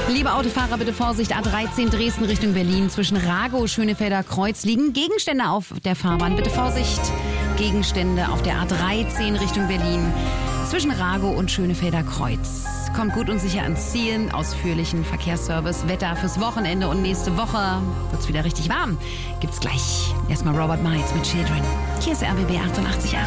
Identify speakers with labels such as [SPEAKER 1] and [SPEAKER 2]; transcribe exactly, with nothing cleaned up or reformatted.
[SPEAKER 1] Liebe Autofahrer, bitte Vorsicht, A dreizehn Dresden Richtung Berlin. Zwischen Ragow und Schönefelder Kreuz liegen Gegenstände auf der Fahrbahn. Bitte Vorsicht, Gegenstände auf der A dreizehn Richtung Berlin. Zwischen Ragow und Schönefelder Kreuz. Kommt gut und sicher ans Ziel. Ausführlichen Verkehrsservice, Wetter fürs Wochenende und nächste Woche wird's wieder richtig warm. Gibt's gleich. Erstmal Robert Miles mit Children. Hier ist R B B achtundachtzig Komma acht.